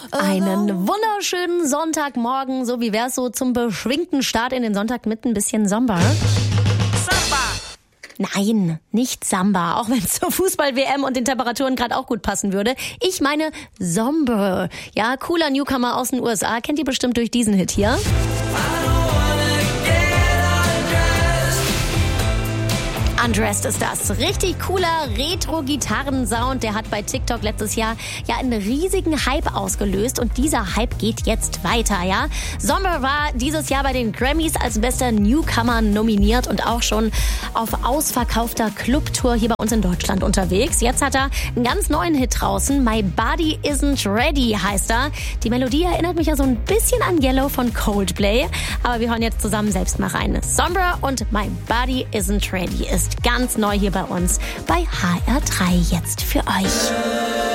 Einen wunderschönen Sonntagmorgen, so wie wär's so zum beschwingten Start in den Sonntag mit ein bisschen Samba. Samba! Nein, nicht Samba, auch wenn es zur Fußball-WM und den Temperaturen gerade auch gut passen würde. Ich meine Zomber. Ja, cooler Newcomer aus den USA, kennt ihr bestimmt durch diesen Hit hier. Undressed ist das. Richtig cooler Retro-Gitarrensound. Der hat bei TikTok letztes Jahr ja einen riesigen Hype ausgelöst und dieser Hype geht jetzt weiter, ja. Zomber war dieses Jahr bei den Grammys als bester Newcomer nominiert und auch schon auf ausverkaufter Clubtour hier bei uns in Deutschland unterwegs. Jetzt hat er einen ganz neuen Hit draußen. My Body Isn't Ready heißt er. Die Melodie erinnert mich ja so ein bisschen an Yellow von Coldplay. Aber wir hören jetzt zusammen selbst mal rein. Zomber und My Body Isn't Ready ist ganz neu hier bei uns bei HR3 jetzt für euch.